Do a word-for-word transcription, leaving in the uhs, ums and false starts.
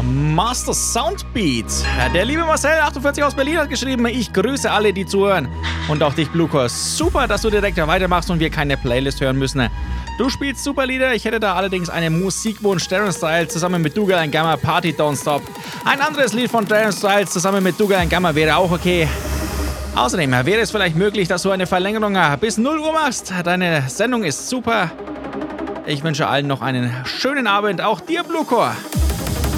Master Soundbeat. Der liebe Marcel achtundvierzig aus Berlin hat geschrieben, ich grüße alle, die zuhören. Und auch dich, Bluecore. Super, dass du direkt weitermachst und wir keine Playlist hören müssen. Du spielst super Lieder, ich hätte da allerdings einen Musikwunsch. Darren Styles zusammen mit Dougal and Gamma, Party Don't Stop. Ein anderes Lied von Darren Styles zusammen mit Dougal and Gamma wäre auch okay. Außerdem wäre es vielleicht möglich, dass du eine Verlängerung bis null Uhr machst. Deine Sendung ist super. Ich wünsche allen noch einen schönen Abend, auch dir, Bluecore.